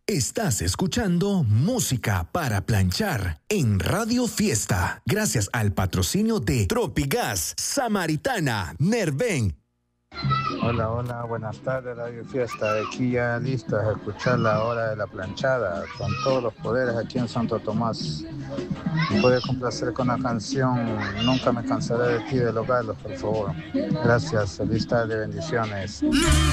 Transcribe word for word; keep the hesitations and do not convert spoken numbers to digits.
Estás escuchando Música para Planchar en Radio Fiesta, gracias al patrocinio de Tropigas, Samaritana, Nerven. Hola, hola, buenas tardes Radio Fiesta, aquí ya listos a escuchar la hora de la planchada con todos los poderes aquí en Santo Tomás. Me puede complacer con la canción Nunca me cansaré de ti de los Galos, por favor. Gracias, feliz tarde, bendiciones.